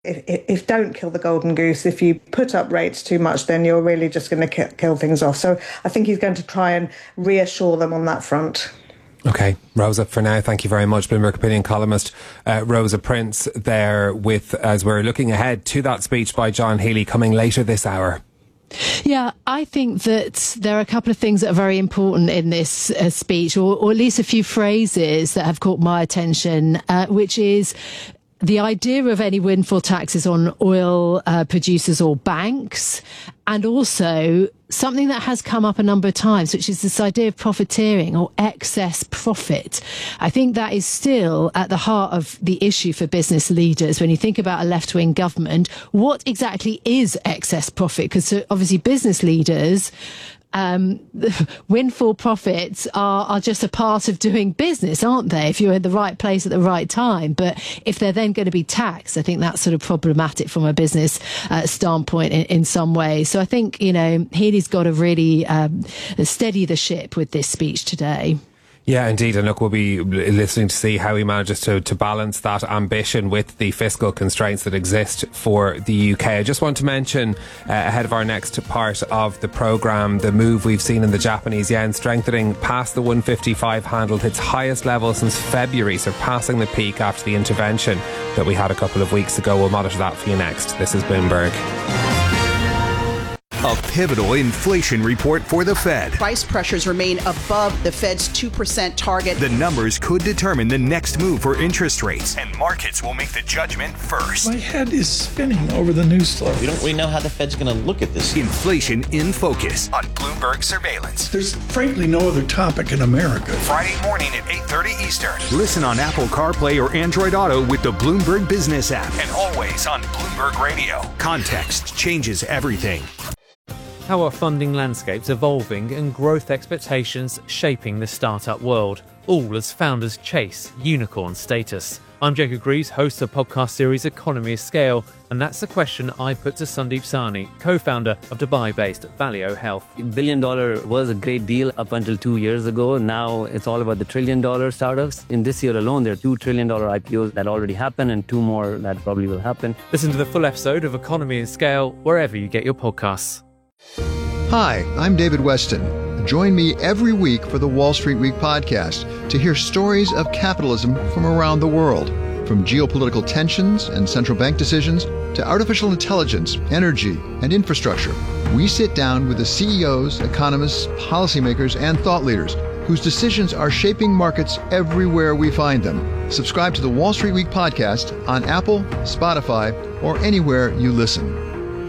If don't kill the golden goose, if you put up rates too much, then you're really just going to kill things off. So I think he's going to try and reassure them on that front. Okay, Rosa, for now, thank you very much. Bloomberg opinion columnist Rosa Prince there as we're looking ahead to that speech by John Healey coming later this hour. Yeah, I think that there are a couple of things that are very important in this speech, or at least a few phrases that have caught my attention, which is the idea of any windfall taxes on oil producers or banks, and also something that has come up a number of times, which is this idea of profiteering or excess profit. I think that is still at the heart of the issue for business leaders. When you think about a left-wing government, what exactly is excess profit? Because obviously business leaders, windfall profits are just a part of doing business, aren't they? If you're in the right place at the right time. But if they're then going to be taxed, I think that's sort of problematic from a business standpoint in some ways. So I think, Healey's got to really steady the ship with this speech today. Yeah, indeed. And look, we'll be listening to see how he manages to balance that ambition with the fiscal constraints that exist for the UK. I just want to mention, ahead of our next part of the programme, the move we've seen in the Japanese yen strengthening past the 155 handle, its highest level since February, surpassing the peak after the intervention that we had a couple of weeks ago. We'll monitor that for you next. This is Bloomberg. A pivotal inflation report for the Fed. Price pressures remain above the Fed's 2% target. The numbers could determine the next move for interest rates, and markets will make the judgment first. My head is spinning over the news flow. We don't really know how the Fed's going to look at this. Inflation in Focus on Bloomberg Surveillance. There's frankly no other topic in America. Friday morning at 8:30 Eastern. Listen on Apple CarPlay or Android Auto with the Bloomberg Business app, and always on Bloomberg Radio. Context changes everything. How are funding landscapes evolving and growth expectations shaping the startup world, all as founders chase unicorn status? I'm Jacob Greaves, host of the podcast series Economy of Scale, and that's the question I put to Sandeep Sahni, co-founder of Dubai-based Valeo Health. $1 billion was a great deal up until 2 years ago. Now it's all about the $1 trillion startups. In this year alone, there are $2 trillion IPOs that already happened and 2 more that probably will happen. Listen to the full episode of Economy of Scale wherever you get your podcasts. Hi, I'm David Weston. Join me every week for the Wall Street Week podcast to hear stories of capitalism from around the world. From geopolitical tensions and central bank decisions to artificial intelligence, energy, and infrastructure, we sit down with the CEOs, economists, policymakers, and thought leaders whose decisions are shaping markets everywhere we find them. Subscribe to the Wall Street Week podcast on Apple, Spotify, or anywhere you listen.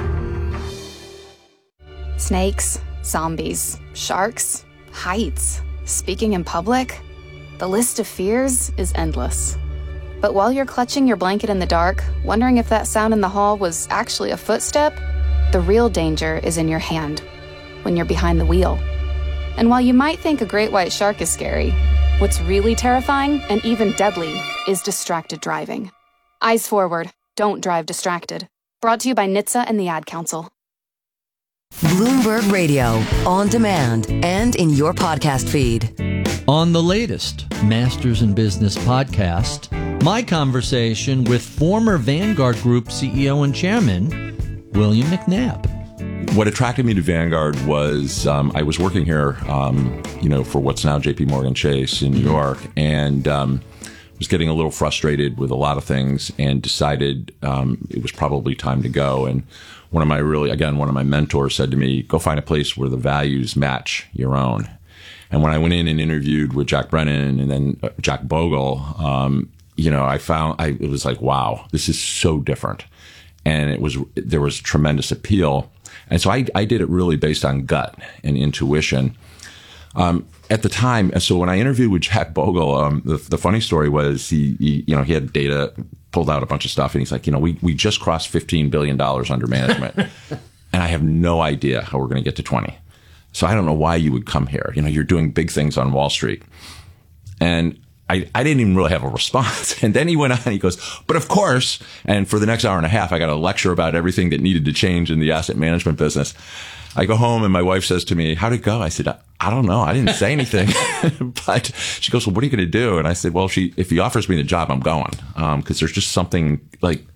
Snakes, zombies, sharks, heights, speaking in public. The list of fears is endless. But while you're clutching your blanket in the dark, wondering if that sound in the hall was actually a footstep, the real danger is in your hand, when you're behind the wheel. And while you might think a great white shark is scary, what's really terrifying and even deadly is distracted driving. Eyes forward, don't drive distracted. Brought to you by NHTSA and the Ad Council. Bloomberg Radio, on demand and in your podcast feed. On the latest Masters in Business podcast, my conversation with former Vanguard Group CEO and Chairman, William McNabb. What attracted me to Vanguard was I was working here, for what's now J.P. Morgan Chase in New York, and was getting a little frustrated with a lot of things and decided it was probably time to go. And one of my mentors said to me, go find a place where the values match your own. And when I went in and interviewed with Jack Brennan and then Jack Bogle, I found it was like, wow, this is so different. And there was tremendous appeal. And so I did it really based on gut and intuition. At the time, so when I interviewed with Jack Bogle, the funny story was he had data, pulled out a bunch of stuff, and he's like, we just crossed $15 billion under management, and I have no idea how we're going to get to 20. So I don't know why you would come here. You're doing big things on Wall Street. And I didn't even really have a response. And then he went on, he goes, but of course, and for the next hour and a half, I got a lecture about everything that needed to change in the asset management business. I go home and my wife says to me, how'd it go? I said, I don't know. I didn't say anything. But she goes, well, what are you going to do? And I said, well, if he offers me the job, I'm going. Because there's just something like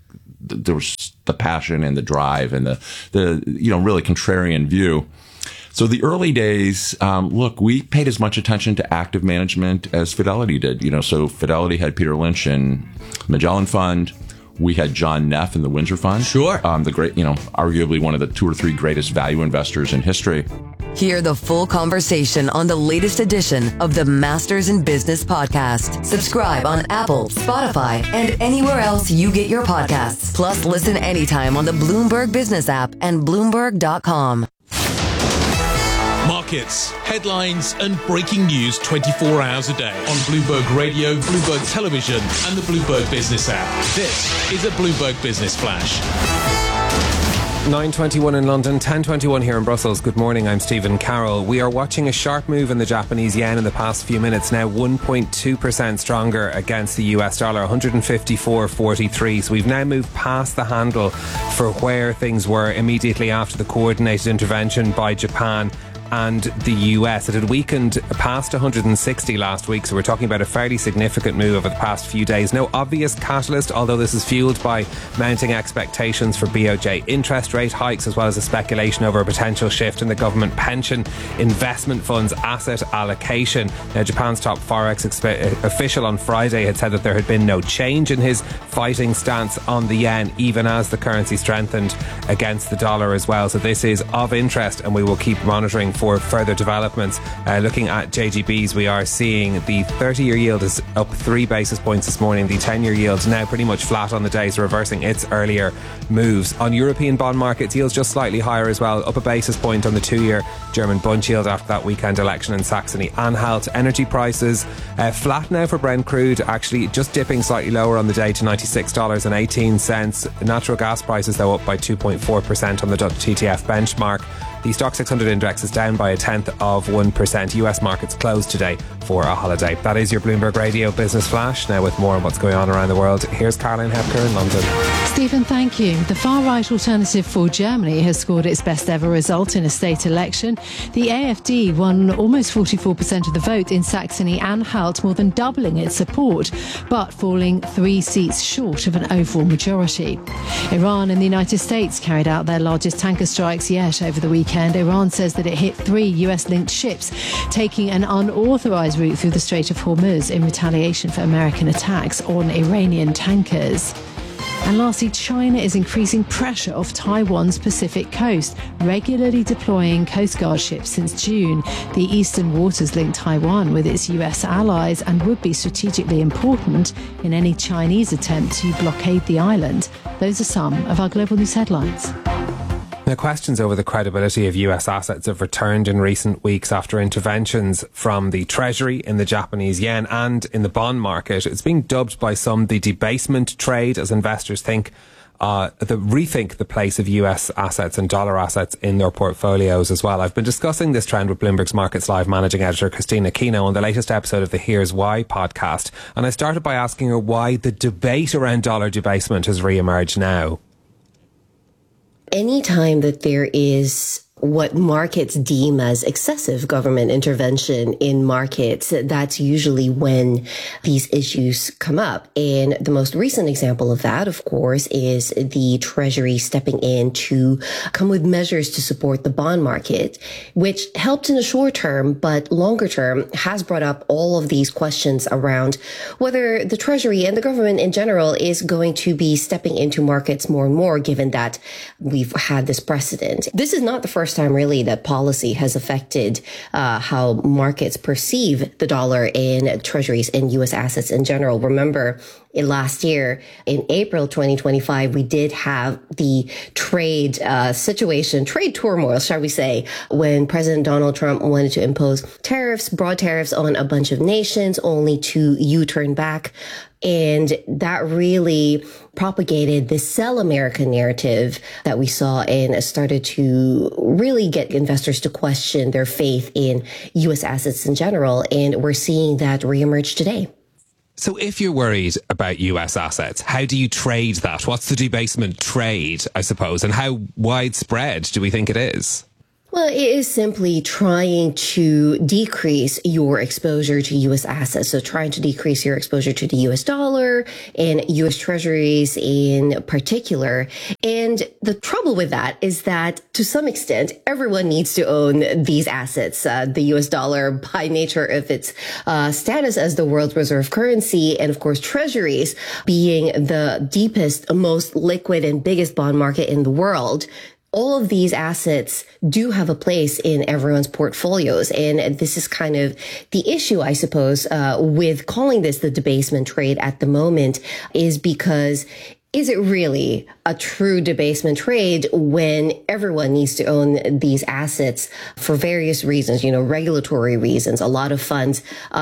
there was the passion and the drive and the really contrarian view. So the early days, look, we paid as much attention to active management as Fidelity did. So Fidelity had Peter Lynch and Magellan Fund. We had John Neff in the Windsor Fund. Sure. The great, arguably one of the 2 or 3 greatest value investors in history. Hear the full conversation on the latest edition of the Masters in Business podcast. Subscribe on Apple, Spotify, and anywhere else you get your podcasts. Plus, listen anytime on the Bloomberg Business app and Bloomberg.com. Markets, headlines, and breaking news 24 hours a day on Bloomberg Radio, Bloomberg Television, and the Bloomberg Business app. This is a Bloomberg Business Flash. 9:21 in London, 10:21 here in Brussels. Good morning, I'm Stephen Carroll. We are watching a sharp move in the Japanese yen in the past few minutes, now 1.2% stronger against the US dollar, 154.43. So we've now moved past the handle for where things were immediately after the coordinated intervention by Japan and the US. It had weakened past 160 last week, so we're talking about a fairly significant move over the past few days. No obvious catalyst, although this is fueled by mounting expectations for BOJ interest rate hikes, as well as a speculation over a potential shift in the government pension investment fund's asset allocation. Now, Japan's top Forex official on Friday had said that there had been no change in his fighting stance on the yen, even as the currency strengthened against the dollar as well. So this is of interest, and we will keep monitoring for further developments. Looking at JGBs, we are seeing the 30-year yield is up 3 basis points this morning. The 10-year yield now pretty much flat on the day, so reversing its earlier moves. On European bond markets, yields just slightly higher as well, up a basis point on the 2-year German Bund yield after that weekend election in Saxony-Anhalt. Energy prices flat now for Brent crude, actually just dipping slightly lower on the day to $96.18. Natural gas prices, though, up by 2.4% on the TTF benchmark. The Stock 600 index is down by 0.1%. US markets closed today for a holiday. That is your Bloomberg Radio Business Flash. Now with more on what's going on around the world, here's Caroline Hepker in London. Stephen, thank you. The far-right Alternative for Germany has scored its best ever result in a state election. The AfD won almost 44% of the vote in Saxony-Anhalt, more than doubling its support, but falling 3 seats short of an overall majority. Iran and the United States carried out their largest tanker strikes yet over the weekend. Iran says that it hit 3 US-linked ships taking an unauthorized route through the Strait of Hormuz in retaliation for American attacks on Iranian tankers. And lastly, China is increasing pressure off Taiwan's Pacific coast, regularly deploying Coast Guard ships since June. The eastern waters link Taiwan with its US allies and would be strategically important in any Chinese attempt to blockade the island. Those are some of our global news headlines. Now, questions over the credibility of US assets have returned in recent weeks after interventions from the Treasury in the Japanese yen and in the bond market. It's being dubbed by some the debasement trade, as investors rethink the place of US assets and dollar assets in their portfolios as well. I've been discussing this trend with Bloomberg's Markets Live managing editor Christina Kino on the latest episode of the Here's Why podcast. And I started by asking her why the debate around dollar debasement has re-emerged now. Anytime that there is what markets deem as excessive government intervention in markets, that's usually when these issues come up. And the most recent example of that, of course, is the Treasury stepping in to come with measures to support the bond market, which helped in the short term, but longer term has brought up all of these questions around whether the Treasury and the government in general is going to be stepping into markets more and more, given that we've had this precedent. This is not the first time really that policy has affected how markets perceive the dollar and treasuries and U.S. assets in general. Remember, last year, in April 2025, we did have the trade situation, trade turmoil, shall we say, when President Donald Trump wanted to impose tariffs, broad tariffs on a bunch of nations, only to U-turn back. And that really propagated the sell America narrative that we saw and started to really get investors to question their faith in U.S. assets in general. And we're seeing that reemerge today. So if you're worried about US assets, how do you trade that? What's the debasement trade, I suppose? And how widespread do we think it is? Well, it is simply trying to decrease your exposure to U.S. assets. So trying to decrease your exposure to the U.S. dollar and U.S. treasuries in particular. And the trouble with that is that to some extent, everyone needs to own these assets. The U.S. dollar, by nature of its status as the world's reserve currency, and of course, treasuries being the deepest, most liquid and biggest bond market in the world. All of these assets do have a place in everyone's portfolios. And this is kind of the issue, I suppose, with calling this the debasement trade at the moment, is because is it really a true debasement trade when everyone needs to own these assets for various reasons, regulatory reasons? A lot of funds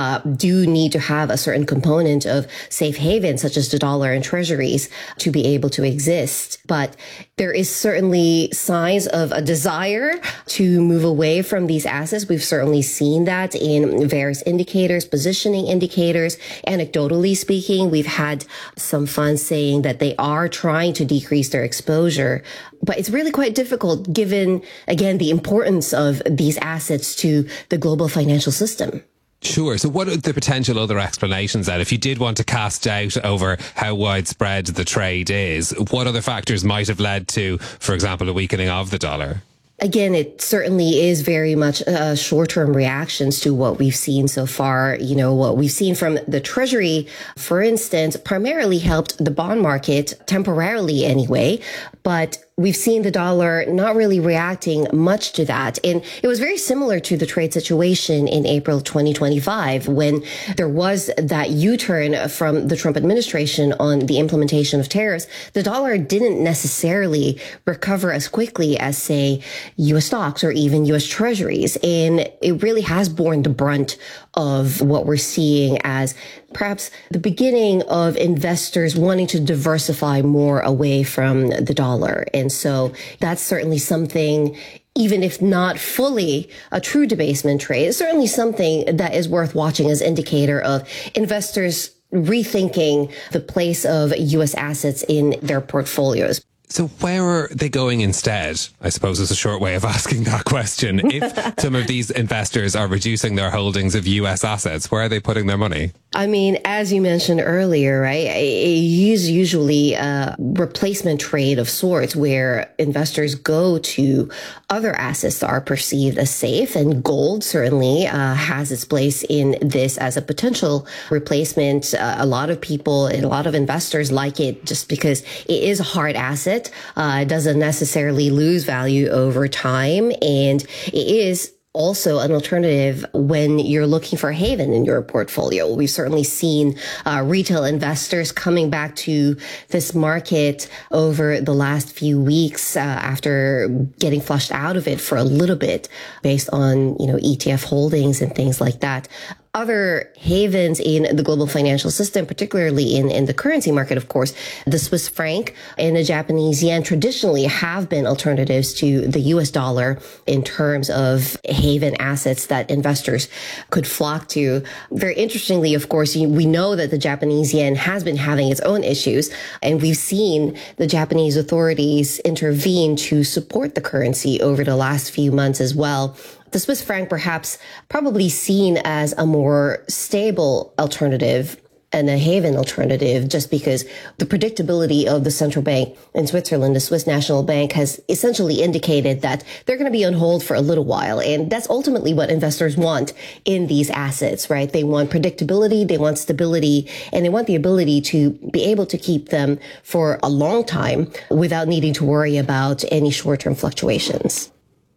do need to have a certain component of safe haven, such as the dollar and treasuries, to be able to exist. But there is certainly signs of a desire to move away from these assets. We've certainly seen that in various indicators, positioning indicators. Anecdotally speaking, we've had some funds saying that they are trying to decrease their exposure. But it's really quite difficult given, again, the importance of these assets to the global financial system. Sure. So what are the potential other explanations then? If you did want to cast doubt over how widespread the trade is, what other factors might have led to, for example, a weakening of the dollar? Again, it certainly is very much short-term reactions to what we've seen so far. What we've seen from the Treasury, for instance, primarily helped the bond market temporarily anyway, but we've seen the dollar not really reacting much to that. And it was very similar to the trade situation in April 2025 when there was that U-turn from the Trump administration on the implementation of tariffs. The dollar didn't necessarily recover as quickly as, say, U.S. stocks or even U.S. treasuries. And it really has borne the brunt of what we're seeing as perhaps the beginning of investors wanting to diversify more away from the dollar. And so that's certainly something, even if not fully a true debasement trade, it's certainly something that is worth watching as indicator of investors rethinking the place of U.S. assets in their portfolios. So where are they going instead? I suppose is a short way of asking that question. If some of these investors are reducing their holdings of US assets, where are they putting their money? I mean, as you mentioned earlier, right, it is usually a replacement trade of sorts where investors go to other assets that are perceived as safe, and gold certainly has its place in this as a potential replacement. A lot of people and a lot of investors like it just because it is a hard asset. It doesn't necessarily lose value over time, and it is also an alternative when you're looking for a haven in your portfolio. We've certainly seen retail investors coming back to this market over the last few weeks after getting flushed out of it for a little bit based on, ETF holdings and things like that. Other havens in the global financial system, particularly in the currency market, of course, the Swiss franc and the Japanese yen traditionally have been alternatives to the US dollar in terms of haven assets that investors could flock to. Very interestingly, of course, we know that the Japanese yen has been having its own issues, and we've seen the Japanese authorities intervene to support the currency over the last few months as well. The Swiss franc perhaps probably seen as a more stable alternative and a haven alternative just because the predictability of the central bank in Switzerland, the Swiss National Bank, has essentially indicated that they're going to be on hold for a little while. And that's ultimately what investors want in these assets, right? They want predictability, they want stability, and they want the ability to be able to keep them for a long time without needing to worry about any short-term fluctuations.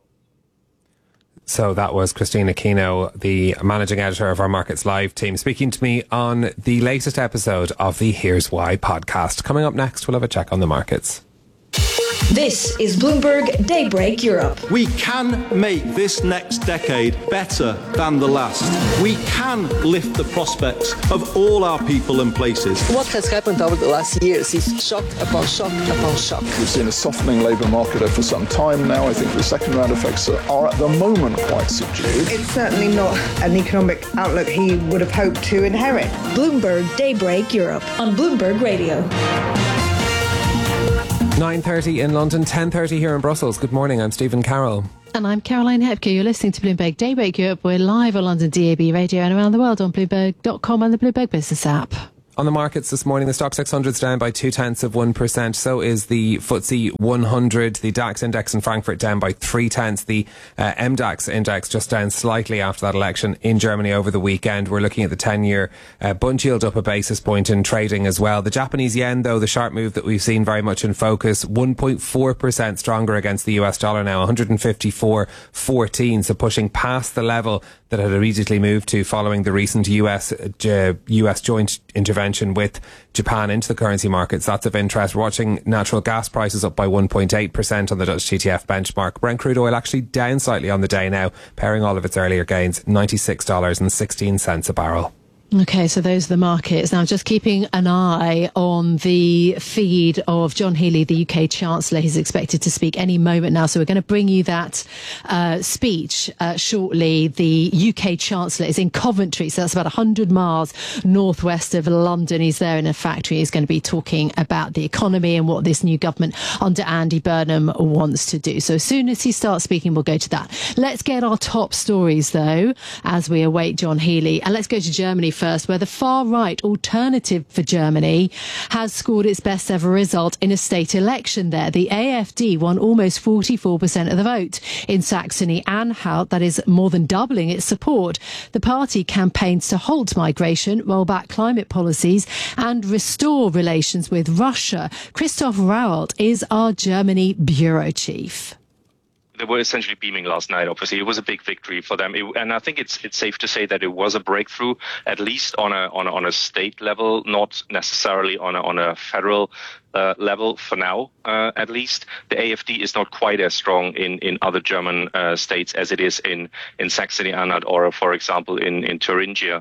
So that was Christine Aquino, the managing editor of our Markets Live team, speaking to me on the latest episode of the Here's Why podcast. Coming up next, we'll have a check on the markets. This is Bloomberg Daybreak Europe. We can make this next decade better than the last. We can lift the prospects of all our people and places. What has happened over the last years is shock upon shock upon shock. We've seen a softening labour market for some time now. I think the second round effects are at the moment quite subdued. It's certainly not an economic outlook he would have hoped to inherit. Bloomberg Daybreak Europe on Bloomberg Radio. 9:30 in London, 10:30 here in Brussels. Good morning, I'm Stephen Carroll. And I'm Caroline Hepker. You're listening to Bloomberg Daybreak Europe. We're live on London DAB radio and around the world on Bloomberg.com and the Bloomberg Business app. On the markets this morning, the Stock 600 is down by 0.2%. So is the FTSE 100. The DAX index in Frankfurt down by 0.3. The MDAX index just down slightly after that election in Germany over the weekend. We're looking at the 10-year bund yield up a basis point in trading as well. The Japanese yen, though, the sharp move that we've seen very much in focus, 1.4% stronger against the US dollar now, 154.14. So pushing past the level that had immediately moved to following the recent US joint intervention with Japan into the currency markets. That's of interest. We're watching natural gas prices up by 1.8% on the Dutch TTF benchmark. Brent crude oil actually down slightly on the day now, pairing all of its earlier gains, $96.16 a barrel. Okay, so those are the markets. Now, just keeping an eye on the feed of John Healey, the UK Chancellor. He's expected to speak any moment now. So we're going to bring you that speech shortly. The UK Chancellor is in Coventry, so that's about 100 miles northwest of London. He's there in a factory. He's going to be talking about the economy and what this new government under Andy Burnham wants to do. So as soon as he starts speaking, we'll go to that. Let's get our top stories, though, as we await John Healey. And let's go to Germany first, where the far-right Alternative for Germany has scored its best ever result in a state election there. The AfD won almost 44% of the vote in Saxony-Anhalt. That is more than doubling its support. The party campaigns to halt migration, roll back climate policies and restore relations with Russia. Christoph Rauwald is our Germany bureau chief. They were essentially beaming last night. Obviously, it was a big victory for them, and I think it's safe to say that it was a breakthrough, at least on a state level, not necessarily on a federal level for now. At least the AfD is not quite as strong in other German states as it is in Saxony-Anhalt or, for example, in Thuringia.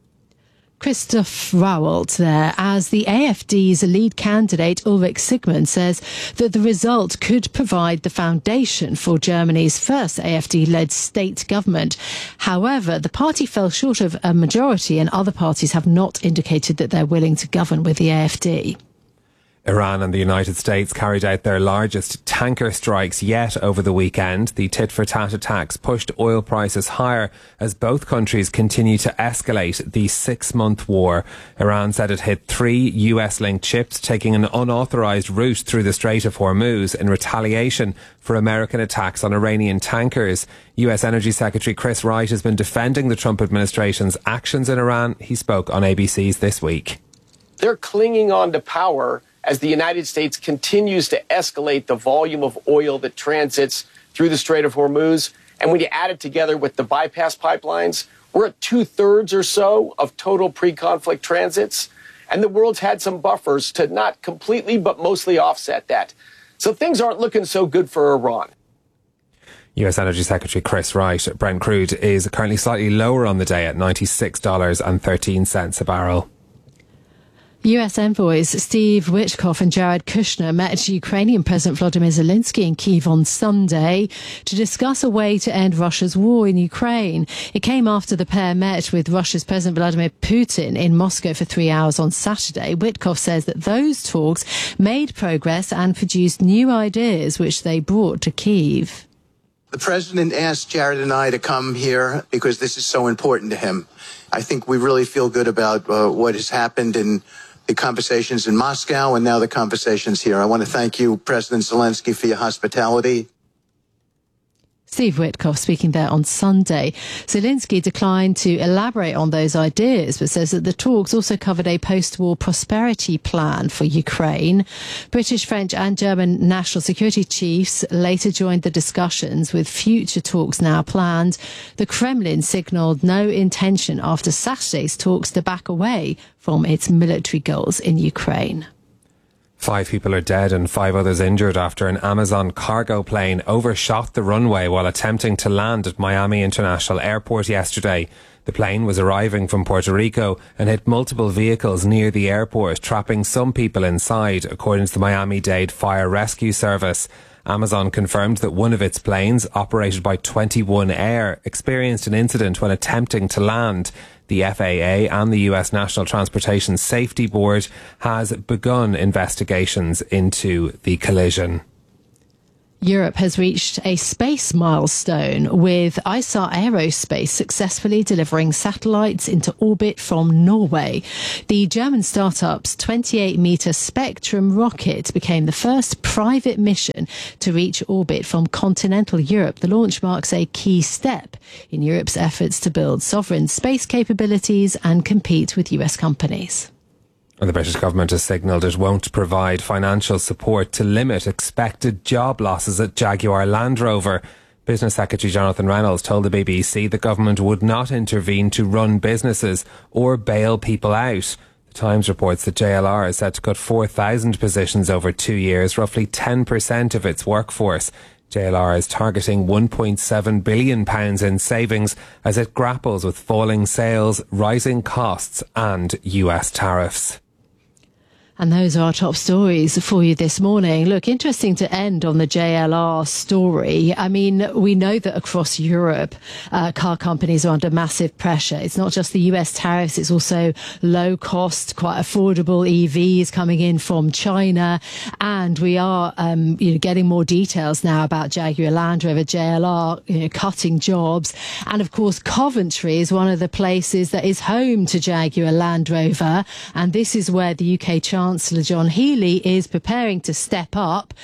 Christoph Rauwald there, as the AfD's lead candidate Ulrich Sigmund says that the result could provide the foundation for Germany's first AfD-led state government. However, the party fell short of a majority and other parties have not indicated that they're willing to govern with the AfD. Iran and the United States carried out their largest tanker strikes yet over the weekend. The tit-for-tat attacks pushed oil prices higher as both countries continue to escalate the 6-month war. Iran said it hit 3 US-linked ships taking an unauthorized route through the Strait of Hormuz in retaliation for American attacks on Iranian tankers. US Energy Secretary Chris Wright has been defending the Trump administration's actions in Iran. He spoke on ABC's This Week. They're clinging on to power as the United States continues to escalate the volume of oil that transits through the Strait of Hormuz. And when you add it together with the bypass pipelines, we're at 2/3 or so of total pre-conflict transits. And the world's had some buffers to not completely, but mostly offset that. So things aren't looking so good for Iran. US Energy Secretary Chris Wright. Brent crude is currently slightly lower on the day at $96.13 a barrel. US envoys Steve Witkoff and Jared Kushner met Ukrainian President Volodymyr Zelensky in Kyiv on Sunday to discuss a way to end Russia's war in Ukraine. It came after the pair met with Russia's President Vladimir Putin in Moscow for 3 hours on Saturday. Witkoff says that those talks made progress and produced new ideas which they brought to Kyiv. The president asked Jared and I to come here because this is so important to him. I think we really feel good about what has happened in the conversations in Moscow and now the conversations here. I want to thank you, President Zelensky, for your hospitality. Steve Witkoff speaking there on Sunday. Zelensky declined to elaborate on those ideas, but says that the talks also covered a post-war prosperity plan for Ukraine. British, French and German national security chiefs later joined the discussions, with future talks now planned. The Kremlin signalled no intention after Saturday's talks to back away from its military goals in Ukraine. 5 people are dead and 5 others injured after an Amazon cargo plane overshot the runway while attempting to land at Miami International Airport yesterday. The plane was arriving from Puerto Rico and hit multiple vehicles near the airport, trapping some people inside, according to the Miami-Dade Fire Rescue Service. Amazon confirmed that one of its planes, operated by 21 Air, experienced an incident when attempting to land. The FAA and the US National Transportation Safety Board has begun investigations into the collision. Europe has reached a space milestone with ISAR Aerospace successfully delivering satellites into orbit from Norway. The German startup's 28-meter Spectrum rocket became the first private mission to reach orbit from continental Europe. The launch marks a key step in Europe's efforts to build sovereign space capabilities and compete with US companies. The British government has signalled it won't provide financial support to limit expected job losses at Jaguar Land Rover. Business Secretary Jonathan Reynolds told the BBC the government would not intervene to run businesses or bail people out. The Times reports that JLR is set to cut 4,000 positions over 2 years, roughly 10% of its workforce. JLR is targeting £1.7 billion in savings as it grapples with falling sales, rising costs and US tariffs. And those are our top stories for you this morning. Look, interesting to end on the JLR story. I mean, we know that across Europe, car companies are under massive pressure. It's not just the US tariffs, it's also low cost, quite affordable EVs coming in from China. And we are getting more details now about Jaguar Land Rover, JLR, cutting jobs. And of course, Coventry is one of the places that is home to Jaguar Land Rover. And this is where the UK Chancellor John Healey is preparing to step up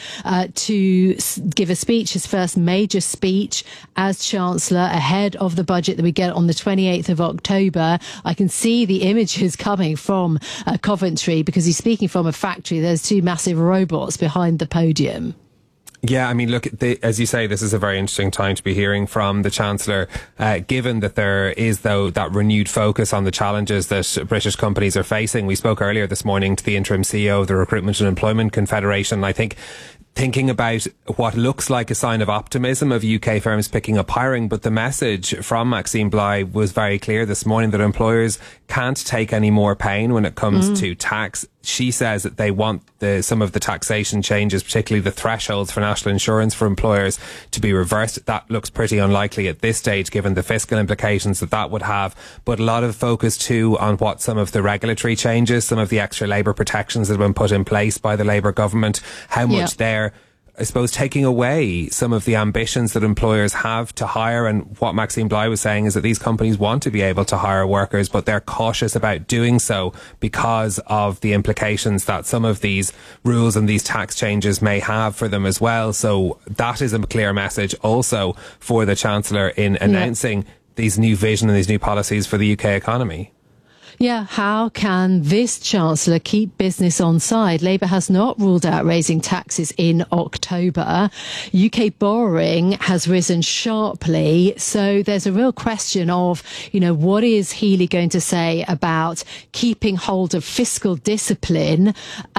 to give a speech, his first major speech as Chancellor ahead of the budget that we get on the 28th of October. I can see the images coming from Coventry because he's speaking from a factory. There's two massive robots behind the podium. Yeah, I mean, look, as you say, this is a very interesting time to be hearing from the Chancellor, given that there is, though, that renewed focus on the challenges that British companies are facing. We spoke earlier this morning to the interim CEO of the Recruitment and Employment Confederation. I think thinking about what looks like a sign of optimism of UK firms picking up hiring, but the message from Maxine Bly was very clear this morning that employers can't take any more pain when it comes to tax. She says that they want some of the taxation changes, particularly the thresholds for national insurance for employers, to be reversed. That looks pretty unlikely at this stage, given the fiscal implications that would have. But a lot of focus too on what some of the regulatory changes, some of the extra labour protections that have been put in place by the Labour government, how much they're, I suppose, taking away some of the ambitions that employers have to hire. And what Maxine Bly was saying is that these companies want to be able to hire workers, but they're cautious about doing so because of the implications that some of these rules and these tax changes may have for them as well. So that is a clear message also for the Chancellor in announcing these new vision and these new policies for the UK economy. Yeah, how can this Chancellor keep business on side? Labour has not ruled out raising taxes in October. UK borrowing has risen sharply. So there's a real question of, what is Healey going to say about keeping hold of fiscal discipline?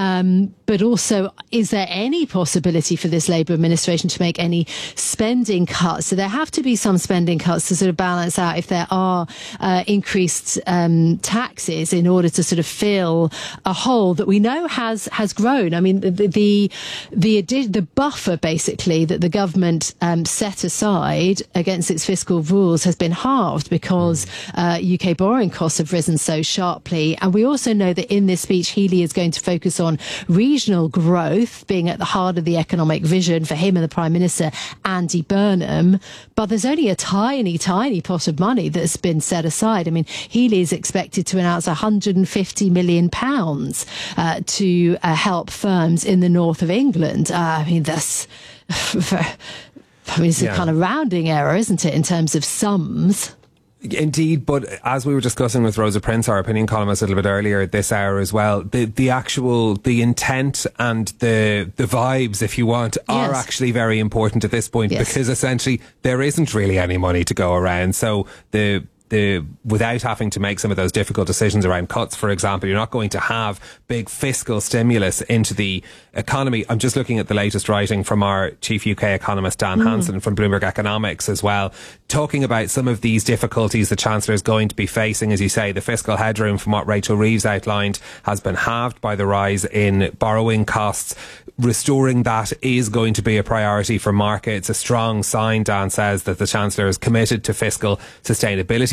But also, is there any possibility for this Labour administration to make any spending cuts? So there have to be some spending cuts to sort of balance out if there are increased taxes in order to sort of fill a hole that we know has grown. I mean, the buffer basically that the government set aside against its fiscal rules has been halved because UK borrowing costs have risen so sharply. And we also know that in this speech, Healey is going to focus on regional growth being at the heart of the economic vision for him and the Prime Minister, Andy Burnham. But there's only a tiny, tiny pot of money that's been set aside. I mean, Healey is expected to announce £150 million to help firms in the north of England. I mean, it's a kind of rounding error, isn't it, in terms of sums? Indeed, but as we were discussing with Rosa Prince, our opinion columnist, a little bit earlier this hour as well, the intent and the vibes, if you want, are actually very important at this point because essentially there isn't really any money to go around. So without having to make some of those difficult decisions around cuts, for example, you're not going to have big fiscal stimulus into the economy. I'm just looking at the latest writing from our chief UK economist, Dan Hansen, from Bloomberg Economics as well, talking about some of these difficulties the Chancellor is going to be facing. As you say, the fiscal headroom, from what Rachel Reeves outlined, has been halved by the rise in borrowing costs. Restoring that is going to be a priority for markets. A strong sign, Dan says, that the Chancellor is committed to fiscal sustainability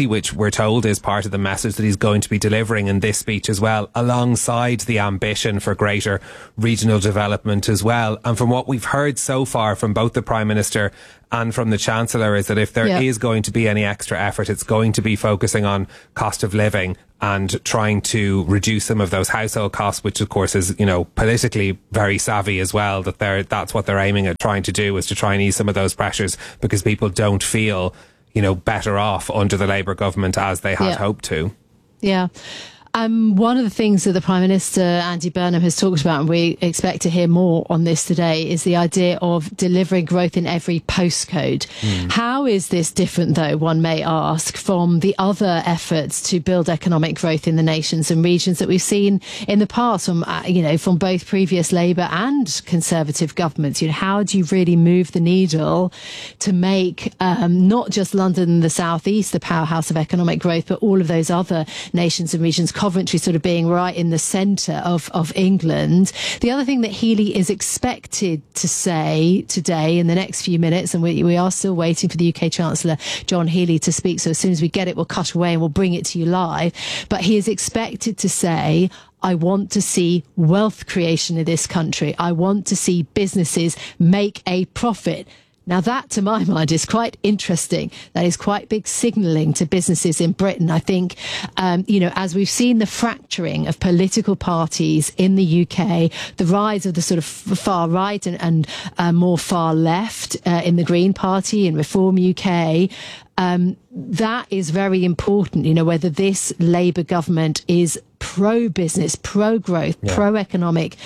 uncertainty, which we're told is part of the message that he's going to be delivering in this speech as well, alongside the ambition for greater regional development as well. And from what we've heard so far from both the Prime Minister and from the Chancellor is that if there is going to be any extra effort, it's going to be focusing on cost of living and trying to reduce some of those household costs, which of course is, politically very savvy as well, that's what they're aiming at trying to do, is to try and ease some of those pressures, because people don't feel, better off under the Labour government as they had hoped to. Yeah. One of the things that the Prime Minister, Andy Burnham, has talked about, and we expect to hear more on this today, is the idea of delivering growth in every postcode. How is this different, though, one may ask, from the other efforts to build economic growth in the nations and regions that we've seen in the past from both previous Labour and Conservative governments? How do you really move the needle to make not just London and the South East the powerhouse of economic growth, but all of those other nations and regions, Coventry sort of being right in the centre of England? The other thing that Healey is expected to say today in the next few minutes, and we are still waiting for the UK Chancellor John Healey to speak, so as soon as we get it, we'll cut away and we'll bring it to you live. But he is expected to say, I want to see wealth creation in this country. I want to see businesses make a profit. Now, that, to my mind, is quite interesting. That is quite big signalling to businesses in Britain. I think, as we've seen the fracturing of political parties in the UK, the rise of the sort of far right and more far left in the Green Party and Reform UK, that is very important, whether this Labour government is pro-business, pro-growth, pro-economic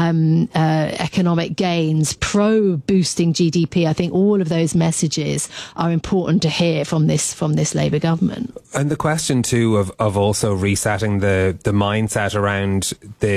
economic gains, pro-boosting GDP. I think all of those messages are important to hear from this Labour government. And the question too of also resetting the mindset around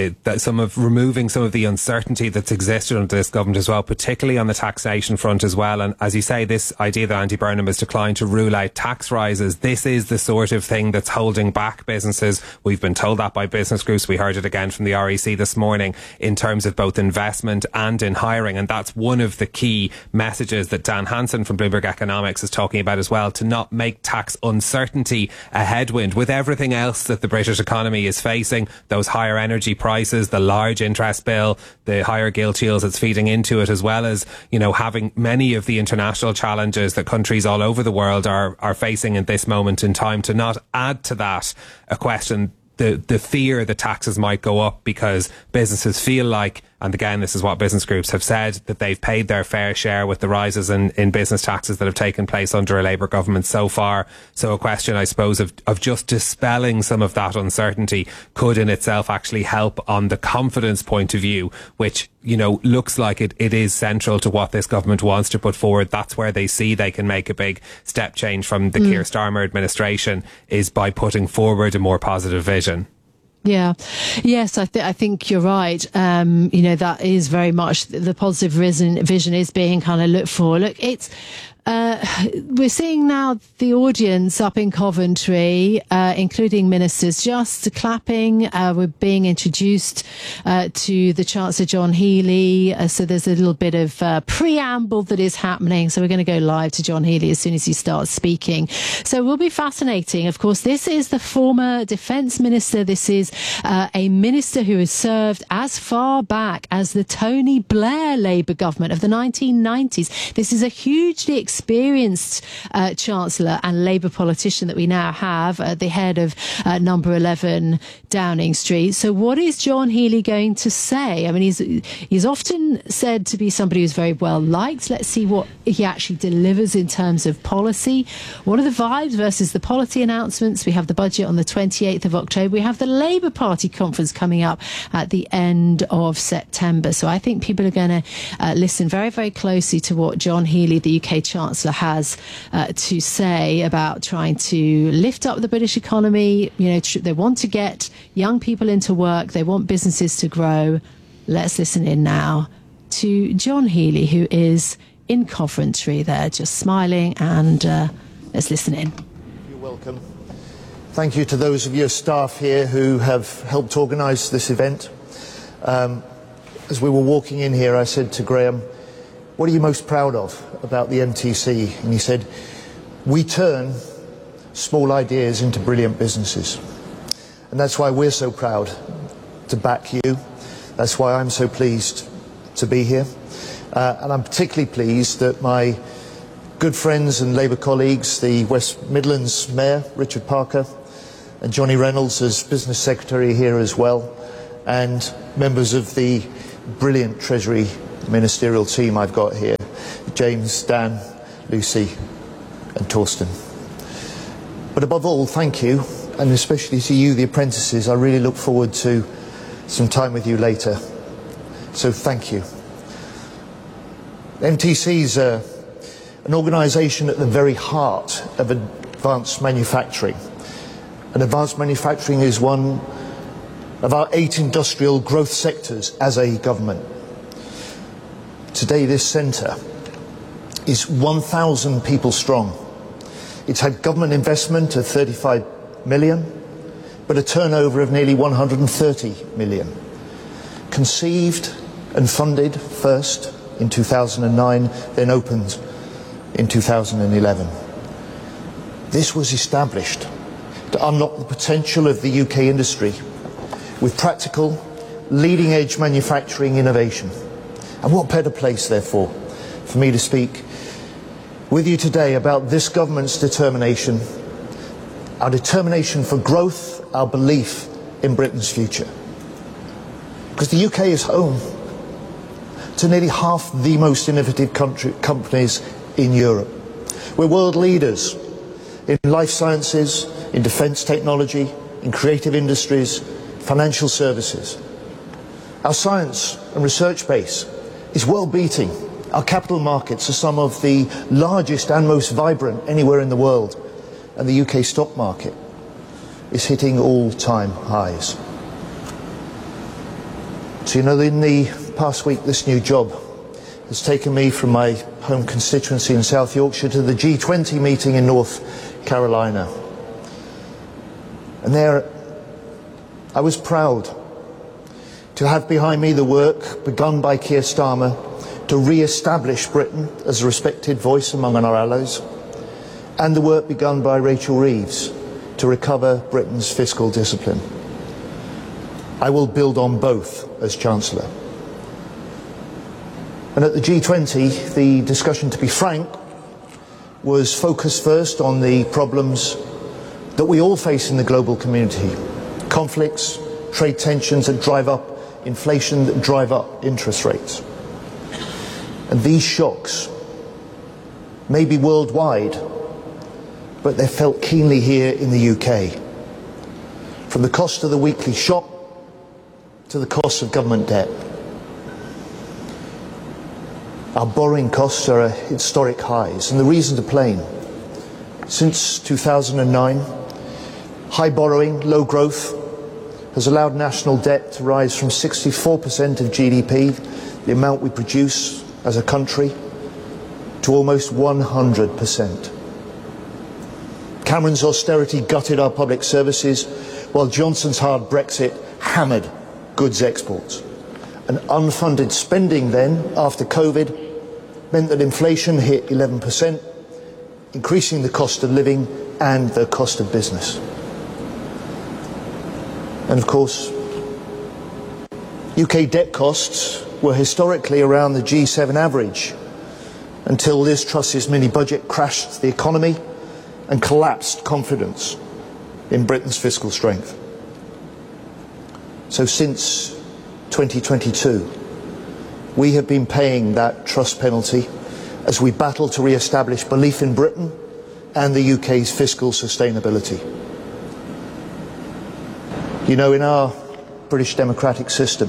removing some of the uncertainty that's existed under this government as well, particularly on the taxation front as well. And as you say, this idea that Andy Burnham has declined to rule out tax rises, this is the sort of thing that's holding back businesses. We've been told that by business groups. We heard it again from the REC this morning in terms of both investment and in hiring. And that's one of the key messages that Dan Hansen from Bloomberg Economics is talking about as well, to not make tax uncertainty a headwind with everything else that the British economy is facing, those higher energy prices, the large interest bill, the higher gilt yields that's feeding into it, as well as, having many of the international challenges that countries all over the world are facing at this moment in time, to not add to that a question the fear that taxes might go up because businesses feel like, and again, this is what business groups have said, that they've paid their fair share with the rises in business taxes that have taken place under a Labour government so far. So a question, I suppose, of just dispelling some of that uncertainty could in itself actually help on the confidence point of view, which, looks like it is central to what this government wants to put forward. That's where they see they can make a big step change from the Keir Starmer administration, is by putting forward a more positive vision. Yeah. Yes, I think you're right. That is very much the positive vision is being kind of looked for. Look, it's we're seeing now the audience up in Coventry, including ministers, just clapping. We're being introduced to the Chancellor John Healey. So there's a little bit of preamble that is happening. So we're going to go live to John Healey as soon as he starts speaking. So it will be fascinating. Of course, this is the former Defence Minister. This is a minister who has served as far back as the Tony Blair Labour government of the 1990s. This is a hugely experienced Chancellor and Labour politician that we now have at the head of number 11 Downing Street. So what is John Healey going to say? I mean, he's often said to be somebody who's very well liked. Let's see what he actually delivers in terms of policy. What are the vibes versus the policy announcements? We have the budget on the 28th of October. We have the Labour Party conference coming up at the end of September. So I think people are going to listen very, very closely to what John Healey, the UK Chancellor, has to say about trying to lift up the British economy. They want to get young people into work. They want businesses to grow. Let's listen in now to John Healey, who is in Coventry there, just smiling, and let's listen in. You're welcome. Thank you to those of your staff here who have helped organise this event. As we were walking in here, I said to Graham, "What are you most proud of about the MTC?" And he said, "We turn small ideas into brilliant businesses. And that's why we're so proud to back you. That's why I'm so pleased to be here. And I'm particularly pleased that my good friends and Labour colleagues, the West Midlands Mayor, Richard Parker, and Johnny Reynolds as Business Secretary here as well, and members of the brilliant Treasury ministerial team I've got here, James, Dan, Lucy and Torsten. But above all, thank you, and especially to you, the apprentices. I really look forward to some time with you later. So thank you. MTC's an organisation at the very heart of advanced manufacturing. And advanced manufacturing is one of our 8 industrial growth sectors as a government. Today this centre is 1,000 people strong. It's had government investment of 35 million, but a turnover of nearly 130 million. Conceived and funded first in 2009, then opened in 2011. This was established to unlock the potential of the UK industry with practical, leading-edge manufacturing innovation. And what better place, therefore, for me to speak with you today about this government's determination, our determination for growth, our belief in Britain's future. Because the UK is home to nearly half the most innovative companies in Europe. We're world leaders in life sciences, in defence technology, in creative industries, financial services. Our science and research base is world-beating. Our capital markets are some of the largest and most vibrant anywhere in the world. And the UK stock market is hitting all-time highs. So, you know, in the past week, this new job has taken me from my home constituency in South Yorkshire to the G20 meeting in North Carolina. And there, I was proud to have behind me the work begun by Keir Starmer to re-establish Britain as a respected voice among our allies, and the work begun by Rachel Reeves to recover Britain's fiscal discipline. I will build on both as Chancellor. And at the G20, the discussion, to be frank, was focused first on the problems that we all face in the global community. Conflicts, trade tensions that drive up inflation, that drive up interest rates. And these shocks may be worldwide, but they're felt keenly here in the UK. From the cost of the weekly shop to the cost of government debt. Our borrowing costs are at historic highs, and the reasons are plain. Since 2009, high borrowing, low growth has allowed national debt to rise from 64% of GDP, the amount we produce as a country, to almost 100%. Cameron's austerity gutted our public services, while Johnson's hard Brexit hammered goods exports. And unfunded spending then, after COVID, meant that inflation hit 11%, increasing the cost of living and the cost of business. And of course, UK debt costs were historically around the G7 average, until Liz Truss's mini-budget crashed the economy and collapsed confidence in Britain's fiscal strength. So since 2022, we have been paying that trust penalty as we battle to re-establish belief in Britain and the UK's fiscal sustainability. You know, in our British democratic system,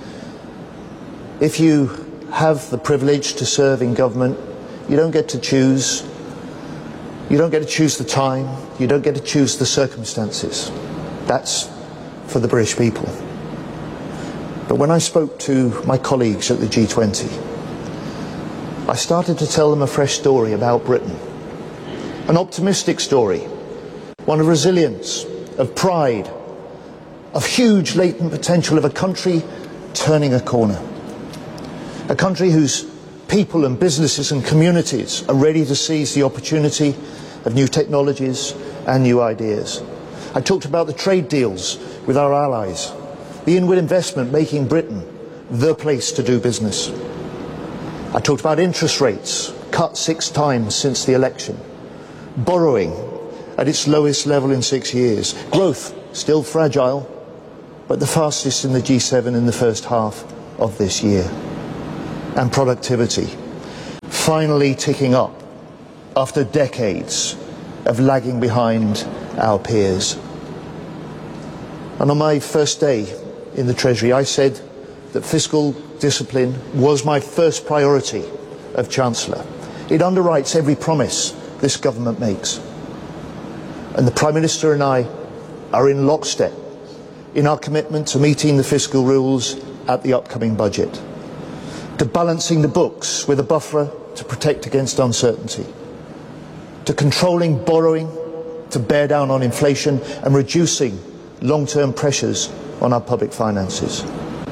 if you have the privilege to serve in government, you don't get to choose. You don't get to choose the time. You don't get to choose the circumstances. That's for the British people. But when I spoke to my colleagues at the G20, I started to tell them a fresh story about Britain. An optimistic story, one of resilience, of pride, of huge latent potential, of a country turning a corner. A country whose people and businesses and communities are ready to seize the opportunity of new technologies and new ideas. I talked about the trade deals with our allies, the inward investment making Britain the place to do business. I talked about interest rates, cut 6 times since the election, borrowing at its lowest level in 6 years, growth still fragile, but the fastest in the G7 in the first half of this year, and productivity finally ticking up after decades of lagging behind our peers. And on my first day in the Treasury, I said that fiscal discipline was my first priority of Chancellor. It underwrites every promise this government makes. And the Prime Minister and I are in lockstep in our commitment to meeting the fiscal rules at the upcoming budget, to balancing the books with a buffer to protect against uncertainty, to controlling borrowing to bear down on inflation and reducing long-term pressures on our public finances.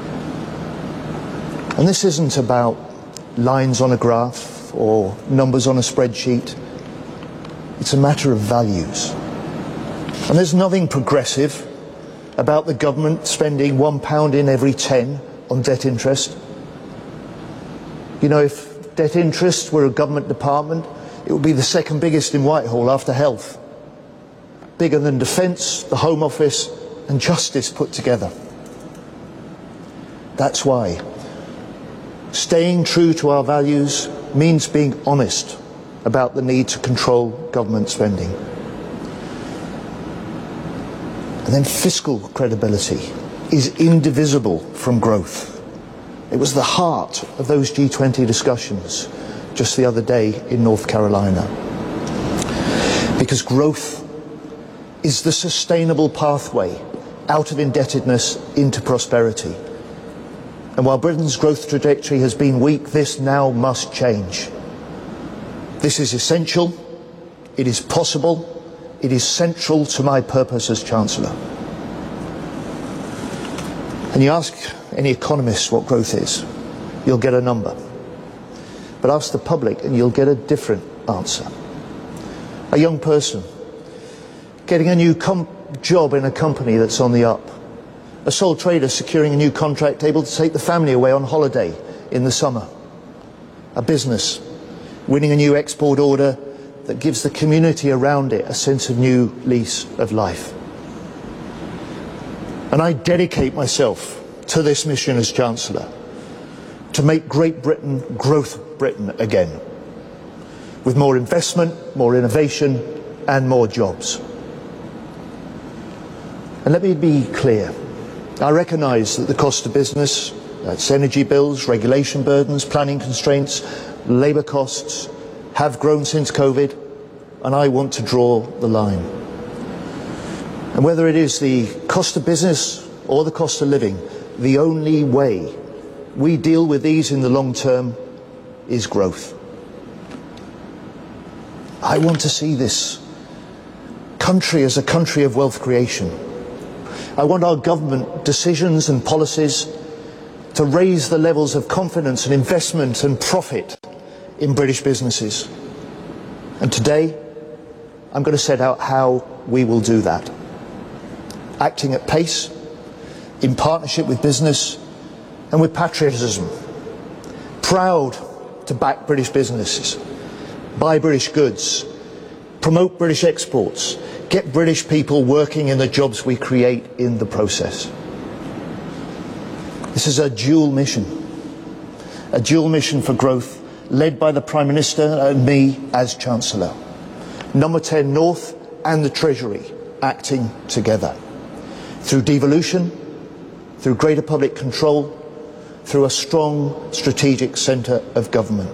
And this isn't about lines on a graph or numbers on a spreadsheet. It's a matter of values. And there's nothing progressive about the government spending £1 in every 10 on debt interest. You know, if debt interest were a government department, it would be the second biggest in Whitehall after health. Bigger than Defence, the Home Office and Justice put together. That's why staying true to our values means being honest about the need to control government spending. And then fiscal credibility is indivisible from growth. It was the heart of those G20 discussions just the other day in North Carolina. Because growth is the sustainable pathway out of indebtedness into prosperity. And while Britain's growth trajectory has been weak, this now must change. This is essential, it is possible, it is central to my purpose as Chancellor. And you ask any economist what growth is, you'll get a number. But ask the public and you'll get a different answer. A young person getting a new job in a company that's on the up. A sole trader securing a new contract, able to take the family away on holiday in the summer. A business winning a new export order that gives the community around it a sense of new lease of life. And I dedicate myself to this mission as Chancellor, to make Great Britain Growth Britain again, with more investment, more innovation and more jobs. And let me be clear, I recognise that the cost of business, that's energy bills, regulation burdens, planning constraints, labour costs, have grown since COVID, and I want to draw the line. And whether it is the cost of business or the cost of living, the only way we deal with these in the long term is growth. I want to see this country as a country of wealth creation. I want our government decisions and policies to raise the levels of confidence and investment and profit in British businesses. And today, I'm going to set out how we will do that. Acting at pace, in partnership with business and with patriotism. Proud to back British businesses, buy British goods, promote British exports, get British people working in the jobs we create in the process. This is a dual mission for growth led by the Prime Minister and me as Chancellor. Number 10 North and the Treasury acting together. Through devolution, through greater public control, through a strong strategic centre of government.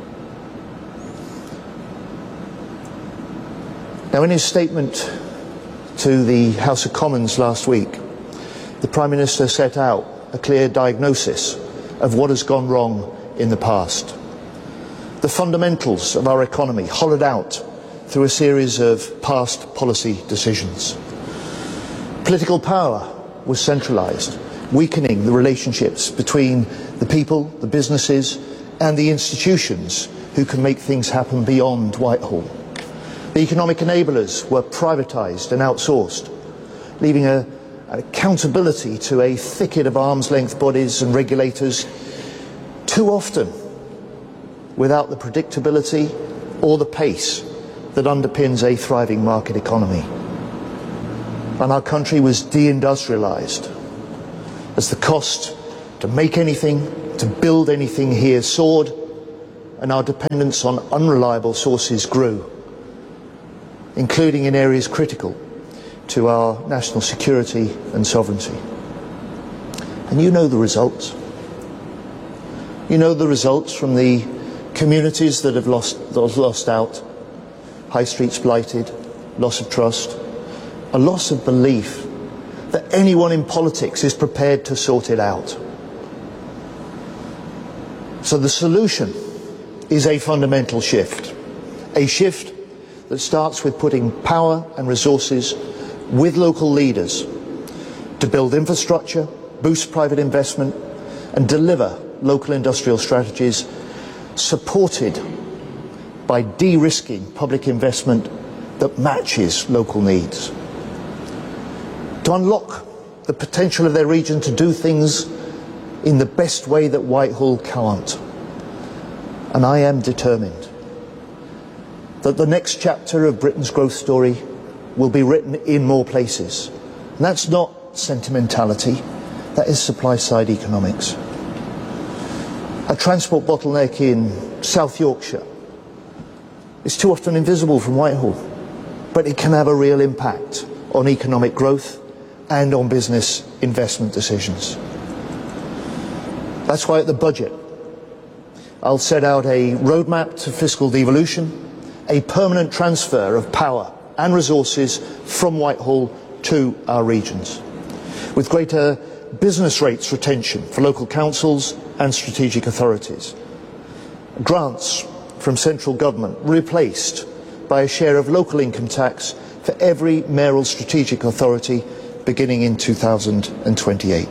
Now, in his statement to the House of Commons last week, the Prime Minister set out a clear diagnosis of what has gone wrong in the past. The fundamentals of our economy hollowed out through a series of past policy decisions. Political power was centralised, weakening the relationships between the people, the businesses and the institutions who can make things happen beyond Whitehall. The economic enablers were privatised and outsourced, leaving an accountability to a thicket of arm's-length bodies and regulators, too often without the predictability or the pace that underpins a thriving market economy. And our country was deindustrialised as the cost to make anything, to build anything here soared, and our dependence on unreliable sources grew, including in areas critical to our national security and sovereignty. And you know the results. You know the results from the communities that have lost out, high streets blighted, loss of trust, a loss of belief that anyone in politics is prepared to sort it out. So the solution is a fundamental shift, a shift that starts with putting power and resources with local leaders to build infrastructure, boost private investment, and deliver local industrial strategies supported by de-risking public investment that matches local needs. To unlock the potential of their region to do things in the best way that Whitehall can't. And I am determined that the next chapter of Britain's growth story will be written in more places. And that's not sentimentality, that is supply-side economics. A transport bottleneck in South Yorkshire is too often invisible from Whitehall, but it can have a real impact on economic growth and on business investment decisions. That's why at the budget, I'll set out a roadmap to fiscal devolution, a permanent transfer of power and resources from Whitehall to our regions, with greater business rates retention for local councils and strategic authorities. Grants from central government replaced by a share of local income tax for every mayoral strategic authority beginning in 2028.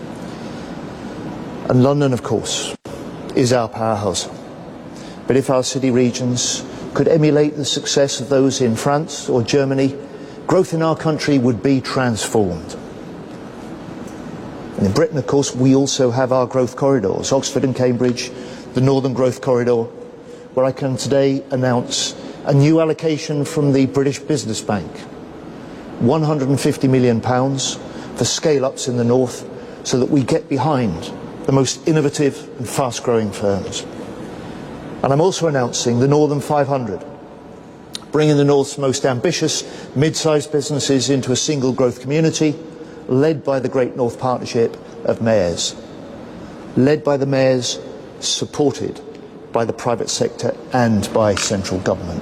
And London, of course, is our powerhouse. But if our city regions could emulate the success of those in France or Germany, growth in our country would be transformed. And in Britain, of course, we also have our growth corridors, Oxford and Cambridge, the Northern Growth Corridor, where I can today announce a new allocation from the British Business Bank, £150 million for scale-ups in the north, so that we get behind the most innovative and fast-growing firms. And I'm also announcing the Northern 500, bringing the North's most ambitious mid-sized businesses into a single growth community, led by the Great North Partnership of Mayors. Led by the mayors, supported by the private sector and by central government.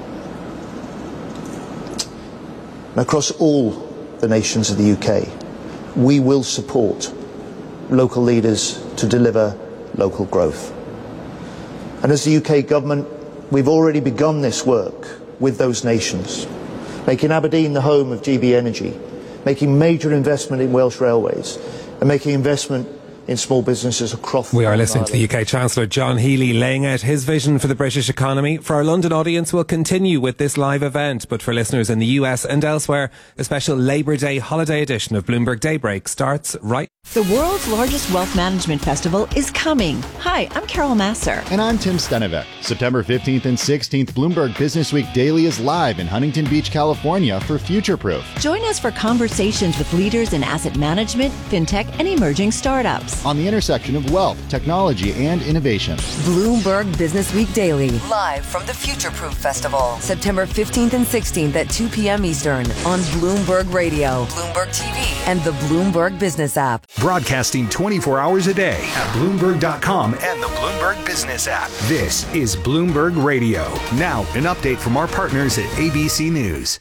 And across all the nations of the UK, we will support local leaders to deliver local growth. And as the UK government, we've already begun this work with those nations, making Aberdeen the home of GB Energy, making major investment in Welsh Railways, and making investment in small businesses across. We are listening to the UK Chancellor John Healey laying out his vision for the British economy. For our London audience, we'll continue with this live event, but for listeners in the US and elsewhere, a special Labour Day holiday edition of Bloomberg Daybreak starts right. The world's largest wealth management festival is coming. Hi, I'm Carol Masser. And I'm Tim Stenevec. September 15th and 16th, Bloomberg Business Week Daily is live in Huntington Beach, California for Future Proof. Join us for conversations with leaders in asset management, fintech, and emerging startups. On the intersection of wealth, technology, and innovation. Bloomberg Business Week Daily, live from the Future Proof Festival, September 15th and 16th at 2 p.m. Eastern on Bloomberg Radio, Bloomberg TV, and the Bloomberg Business app. Broadcasting 24 hours a day at Bloomberg.com and the Bloomberg Business app. This is Bloomberg Radio. Now, an update from our partners at ABC News.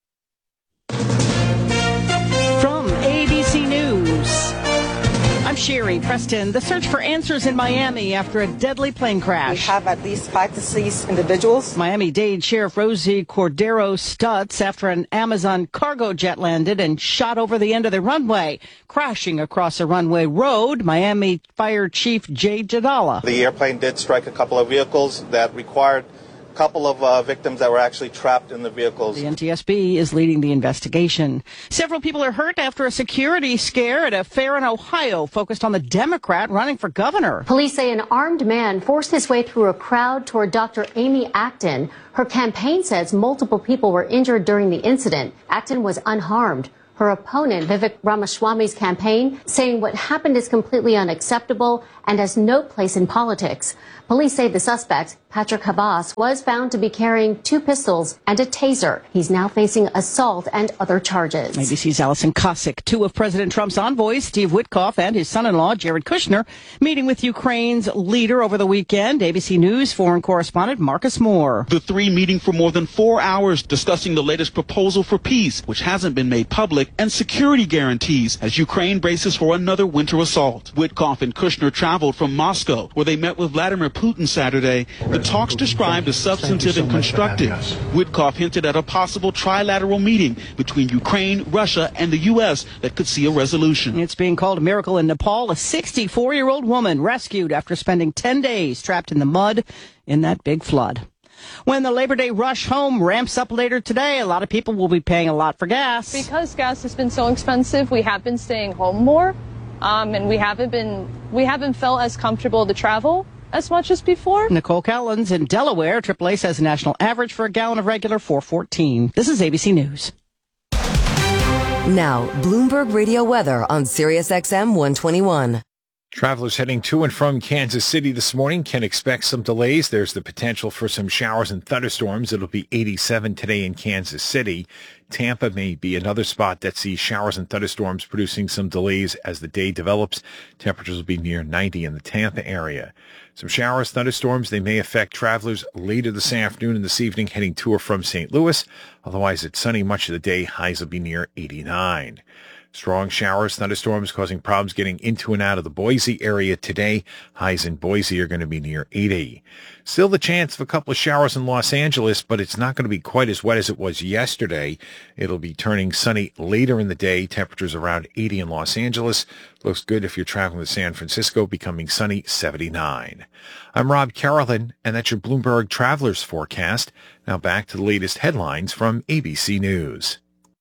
From ABC News, I'm Sherry Preston. The search for answers in Miami after a deadly plane crash. We have at least 5 deceased individuals. Miami-Dade Sheriff Rosie Cordero Stutz after an Amazon cargo jet landed and shot over the end of the runway, crashing across a runway road. Miami Fire Chief Jay Jadala. The airplane did strike a couple of vehicles that required couple of victims that were actually trapped in the vehicles. The NTSB is leading the investigation. Several people are hurt after a security scare at a fair in Ohio focused on the Democrat running for governor. Police say an armed man forced his way through a crowd toward Dr. Amy Acton. Her campaign says multiple people were injured during the incident. Acton was unharmed. Her opponent, Vivek Ramaswamy's campaign, saying what happened is completely unacceptable and has no place in politics. Police say the suspect, Patrick Habas, was found to be carrying 2 pistols and a taser. He's now facing assault and other charges. ABC's Allison Kosick. 2 of President Trump's envoys, Steve Witkoff and his son-in-law, Jared Kushner, meeting with Ukraine's leader over the weekend. ABC News foreign correspondent Marcus Moore. The 3 meeting for more than 4 hours discussing the latest proposal for peace, which hasn't been made public, and security guarantees as Ukraine braces for another winter assault. Witkoff and Kushner traveled from Moscow, where they met with Vladimir Putin Saturday. The talks described as substantive and constructive. Witkoff hinted at a possible trilateral meeting between Ukraine, Russia, and the U.S. that could see a resolution. It's being called a miracle in Nepal. A 64-year-old woman rescued after spending 10 days trapped in the mud in that big flood. When the Labor Day rush home ramps up later today, a lot of people will be paying a lot for gas. Because gas has been so expensive, we have been staying home more, and we haven't felt as comfortable to travel as much as before. Nicole Callens in Delaware. AAA says the national average for a gallon of regular $4.14. This is ABC News. Now, Bloomberg Radio weather on Sirius XM 121. Travelers heading to and from Kansas City this morning can expect some delays. There's the potential for some showers and thunderstorms. It'll be 87 today in Kansas City. Tampa may be another spot that sees showers and thunderstorms, producing some delays as the day develops. Temperatures will be near 90 in the Tampa area. Some showers, thunderstorms, they may affect travelers later this afternoon and this evening heading to or from St. Louis. Otherwise, it's sunny much of the day. Highs will be near 89. Strong showers, thunderstorms causing problems getting into and out of the Boise area today. Highs in Boise are going to be near 80. Still the chance of a couple of showers in Los Angeles, but it's not going to be quite as wet as it was yesterday. It'll be turning sunny later in the day. Temperatures around 80 in Los Angeles. Looks good if you're traveling to San Francisco, becoming sunny 79. I'm Rob Carolyn, and that's your Bloomberg Travelers Forecast. Now back to the latest headlines from ABC News.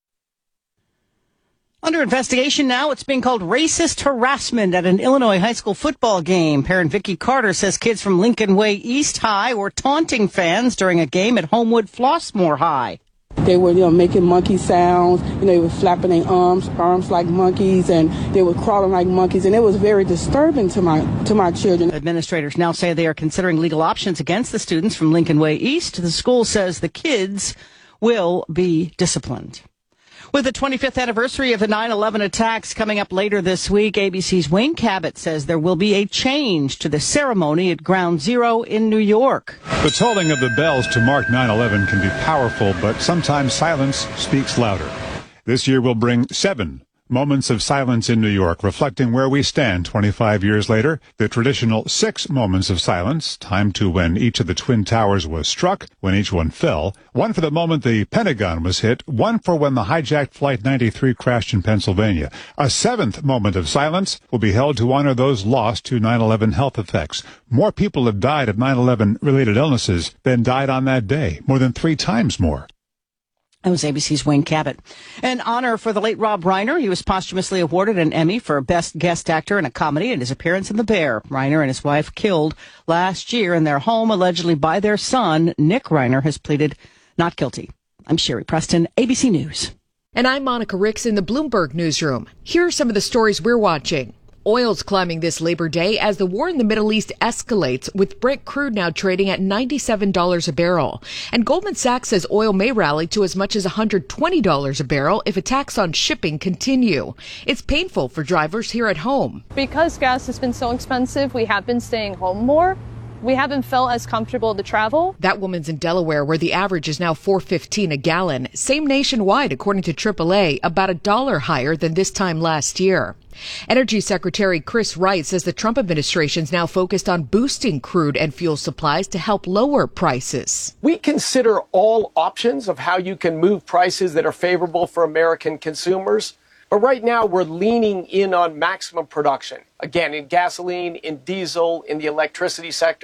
Under investigation now, it's being called racist harassment at an Illinois high school football game. Parent Vicky Carter says kids from Lincoln Way East High were taunting fans during a game at Homewood Flossmoor High. They were, making monkey sounds, they were flapping their arms like monkeys, and they were crawling like monkeys, and it was very disturbing to my children. Administrators now say they are considering legal options against the students from Lincoln Way East. The school says the kids will be disciplined. With the 25th anniversary of the 9/11 attacks coming up later this week, ABC's Wayne Cabot says there will be a change to the ceremony at Ground Zero in New York. The tolling of the bells to mark 9/11 can be powerful, but sometimes silence speaks louder. This year will bring 7 moments of silence in New York, reflecting where we stand 25 years later. The traditional 6 moments of silence, timed to when each of the Twin Towers was struck, when each one fell. 1 for the moment the Pentagon was hit, 1 for when the hijacked Flight 93 crashed in Pennsylvania. A 7th moment of silence will be held to honor those lost to 9/11 health effects. More people have died of 9/11 related illnesses than died on that day, more than 3 times more. That was ABC's Wayne Cabot. An honor for the late Rob Reiner. He was posthumously awarded an Emmy for Best Guest Actor in a Comedy and his appearance in The Bear. Reiner and his wife killed last year in their home, allegedly by their son. Nick Reiner has pleaded not guilty. I'm Sherry Preston, ABC News. And I'm Monica Ricks in the Bloomberg Newsroom. Here are some of the stories we're watching. Oil's climbing this Labor Day as the war in the Middle East escalates, with Brent crude now trading at $97 a barrel. And Goldman Sachs says oil may rally to as much as $120 a barrel if attacks on shipping continue. It's painful for drivers here at home. Because gas has been so expensive, we have been staying home more. We haven't felt as comfortable to travel. That woman's in Delaware, where the average is now $4.15 a gallon. Same nationwide, according to AAA, about $1 higher than this time last year. Energy Secretary Chris Wright says the Trump administration's now focused on boosting crude and fuel supplies to help lower prices. We consider all options of how you can move prices that are favorable for American consumers. But right now, we're leaning in on maximum production. Again, in gasoline, in diesel, in the electricity sector.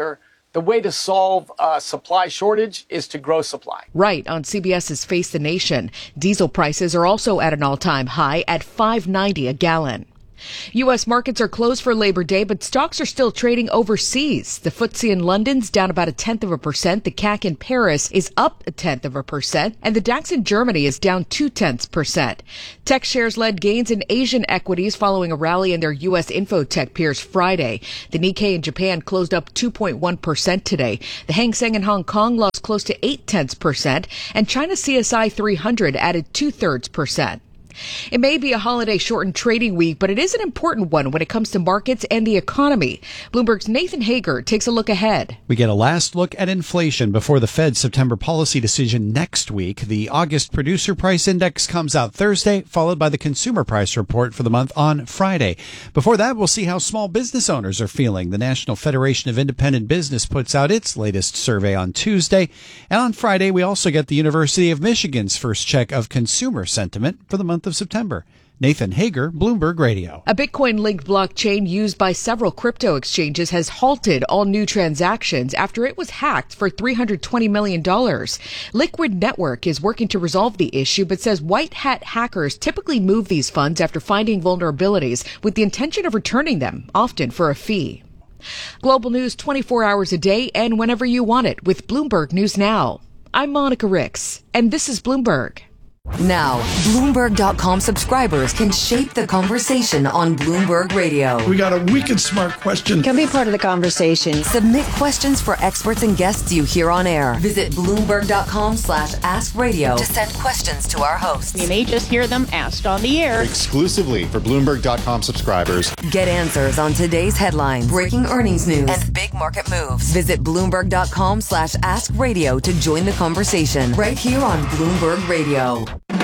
The way to solve supply shortage is to grow supply. Right. On CBS's Face the Nation, diesel prices are also at an all-time high at $5.90 a gallon. U.S. markets are closed for Labor Day, but stocks are still trading overseas. The FTSE in London's down about 0.1%. The CAC in Paris is up 0.1%. And the DAX in Germany is down 0.2%. Tech shares led gains in Asian equities following a rally in their U.S. infotech peers Friday. The Nikkei in Japan closed up 2.1% today. The Hang Seng in Hong Kong lost close to 0.8%. And China CSI 300 added 0.2%. It may be a holiday-shortened trading week, but it is an important one when it comes to markets and the economy. Bloomberg's Nathan Hager takes a look ahead. We get a last look at inflation before the Fed's September policy decision next week. The August Producer Price Index comes out Thursday, followed by the Consumer Price Report for the month on Friday. Before that, we'll see how small business owners are feeling. The National Federation of Independent Business puts out its latest survey on Tuesday. And on Friday, we also get the University of Michigan's first check of consumer sentiment for the month of September. Nathan Hager, Bloomberg Radio. A Bitcoin-linked blockchain used by several crypto exchanges has halted all new transactions after it was hacked for $320 million. Liquid Network is working to resolve the issue, but says white hat hackers typically move these funds after finding vulnerabilities with the intention of returning them, often for a fee. Global news 24 hours a day and whenever you want it with Bloomberg News Now. I'm Monica Ricks, and this is Bloomberg. Now, Bloomberg.com subscribers can shape the conversation on Bloomberg Radio. We got a wicked smart question. Can be part of the conversation. Submit questions for experts and guests you hear on air. Visit Bloomberg.com/AskRadio to send questions to our hosts. You may just hear them asked on the air. Exclusively for Bloomberg.com subscribers. Get answers on today's headlines, breaking earnings news, and big market moves. Visit Bloomberg.com/AskRadio to join the conversation right here on Bloomberg Radio.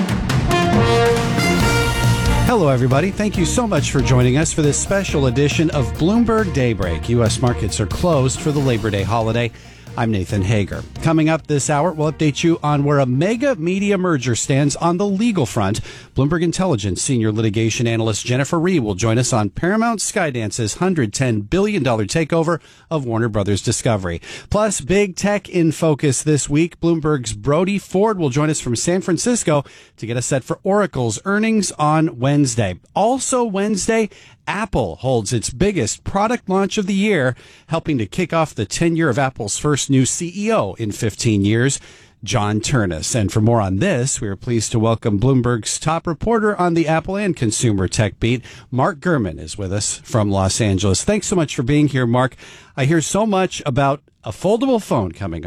Hello, everybody. Thank you so much for joining us for this special edition of Bloomberg Daybreak. U.S. markets are closed for the Labor Day holiday. I'm Nathan Hager. Coming up this hour, we'll update you on where a mega media merger stands on the legal front. Bloomberg Intelligence senior litigation analyst Jennifer Rhee will join us on Paramount Skydance's $110 billion takeover of Warner Brothers Discovery. Plus, big tech in focus this week. Bloomberg's Brody Ford will join us from San Francisco to get us set for Oracle's earnings on Wednesday. Also Wednesday, Apple holds its biggest product launch of the year, helping to kick off the tenure of Apple's first new CEO in 15 years, John Ternus. And for more on this, we are pleased to welcome Bloomberg's top reporter on the Apple and consumer tech beat. Mark Gurman is with us from Los Angeles. Thanks so much for being here, Mark. I hear so much about a foldable phone coming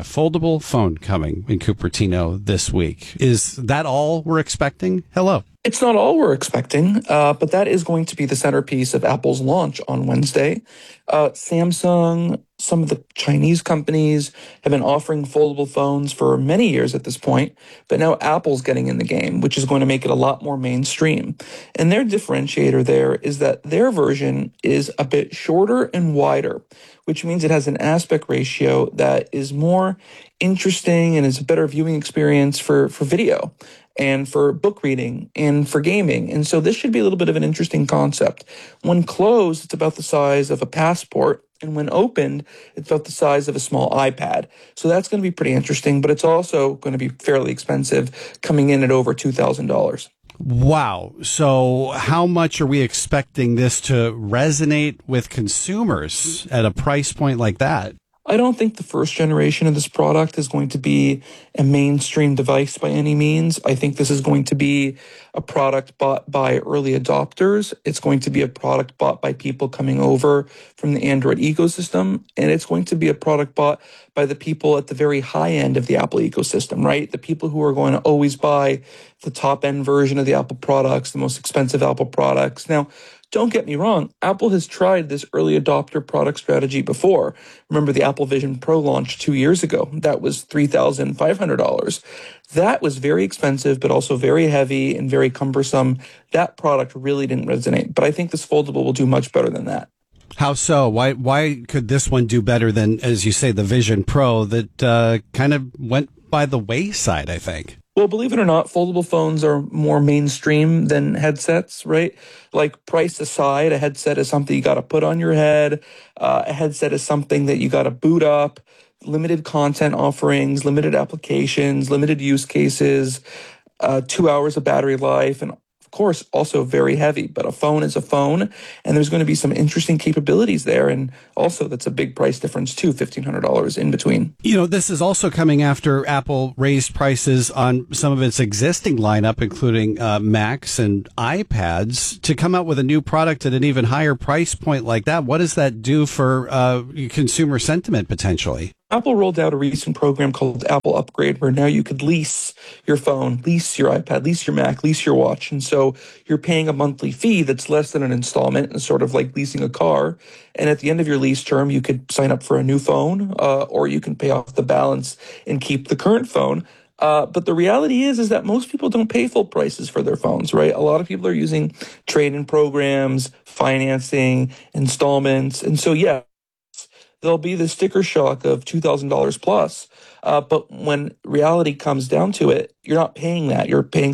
in Cupertino this week. Is that all we're expecting? Hello. It's not all we're expecting, but that is going to be the centerpiece of Apple's launch on Wednesday. Samsung, some of the Chinese companies have been offering foldable phones for many years at this point, but now Apple's getting in the game, which is going to make it a lot more mainstream. And their differentiator there is that their version is a bit shorter and wider, which means it has an aspect ratio that is more interesting and is a better viewing experience for video and for book reading and for gaming. And so this should be a little bit of an interesting concept. When closed, it's about the size of a passport. And when opened, it's about the size of a small iPad. So that's going to be pretty interesting, but it's also going to be fairly expensive, coming in at over $2,000. Wow. So how much are we expecting this to resonate with consumers at a price point like that? I don't think the first generation of this product is going to be a mainstream device by any means. I think this is going to be a product bought by early adopters. It's going to be a product bought by people coming over from the Android ecosystem. And it's going to be a product bought by the people at the very high end of the Apple ecosystem, right? The people who are going to always buy the top end version of the Apple products, the most expensive Apple products. Now, don't get me wrong, Apple has tried this early adopter product strategy before. Remember the Apple Vision Pro launch 2 years ago. That was $3,500. That was very expensive, but also very heavy and very cumbersome. That product really didn't resonate. But I think this foldable will do much better than that. How so? Why could this one do better than, as you say, the Vision Pro that kind of went by the wayside, I think? Well, believe it or not, foldable phones are more mainstream than headsets, right? Like, price aside, a headset is something you got to put on your head. A headset is something that you got to boot up. Limited content offerings, limited applications, limited use cases, 2 hours of battery life, and of course, also very heavy, but a phone is a phone, and there's going to be some interesting capabilities there. And also, that's a big price difference too, $1,500 in between. You know, this is also coming after Apple raised prices on some of its existing lineup, including Macs and iPads, to come out with a new product at an even higher price point like that. What does that do for consumer sentiment potentially? Apple rolled out a recent program called Apple Upgrade, where now you could lease your phone, lease your iPad, lease your Mac, lease your watch. And so you're paying a monthly fee that's less than an installment, and sort of like leasing a car. And at the end of your lease term, you could sign up for a new phone, or you can pay off the balance and keep the current phone. But the reality is that most people don't pay full prices for their phones, right? A lot of people are using trade-in programs, financing, installments. And so, yeah, there'll be the sticker shock of $2,000 plus. But when reality comes down to it, you're not paying that. You're paying